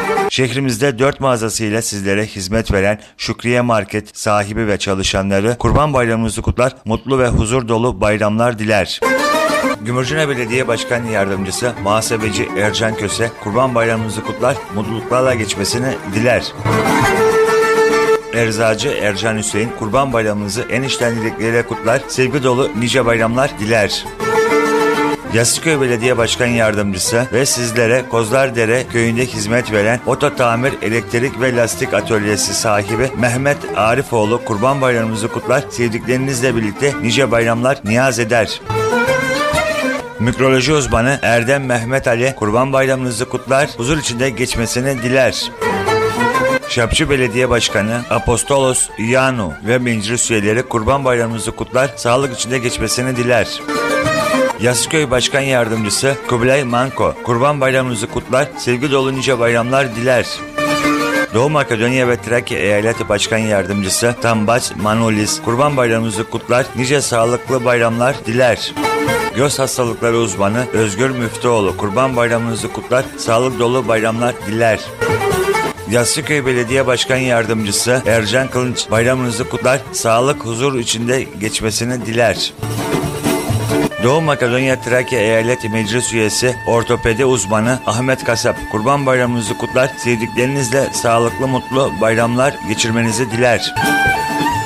Şehrimizde 4 mağazasıyla sizlere hizmet veren Şükriye Market sahibi ve çalışanları Kurban Bayramınızı kutlar, mutlu ve huzur dolu bayramlar diler. Gümüşhane Belediye Başkan Yardımcısı Muhasebeci Ercan Köse, Kurban Bayramınızı kutlar, mutluluklarla geçmesini diler. Eczacı Ercan Hüseyin, Kurban Bayramınızı en içten dilekleriyle kutlar, sevgi dolu nice bayramlar diler. Yassıköy Belediye Başkan Yardımcısı ve sizlere Kozlardere köyünde hizmet veren Oto Tamir, Elektrik ve Lastik Atölyesi sahibi Mehmet Arifoğlu, Kurban Bayramınızı kutlar, sevdiklerinizle birlikte nice bayramlar niyaz eder. Mikroloji uzmanı Erdem Mehmet Ali, Kurban Bayramınızı kutlar, huzur içinde geçmesini diler. Şapçı Belediye Başkanı Apostolos Ianu ve meclis üyeleri Kurban Bayramınızı kutlar, sağlık içinde geçmesini diler. Yassıköy Başkan Yardımcısı Kubilay Manko, Kurban Bayramınızı kutlar, sevgi dolu nice bayramlar diler. Doğu Makedonya ve Trakya Eyaleti Başkan Yardımcısı Tambaç Manolis, Kurban Bayramınızı kutlar, nice sağlıklı bayramlar diler. Göz hastalıkları uzmanı Özgür Müftüoğlu, Kurban Bayramınızı kutlar, sağlık dolu bayramlar diler. Yassıköy Belediye Başkan Yardımcısı Ercan Kılınç, bayramınızı kutlar, sağlık, huzur içinde geçmesini diler. Doğu Makedonya Trakya Eyaleti Meclis Üyesi Ortopedi Uzmanı Ahmet Kasap, Kurban Bayramınızı kutlar, sevdiklerinizle sağlıklı mutlu bayramlar geçirmenizi diler.